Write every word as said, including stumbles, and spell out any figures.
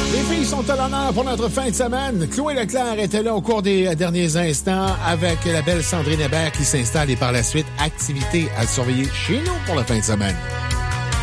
Les filles sont à l'honneur pour notre fin de semaine. Chloé Leclerc était là au cours des derniers instants avec la belle Sandrine Hébert qui s'installe et par la suite, activité à surveiller chez nous pour la fin de semaine.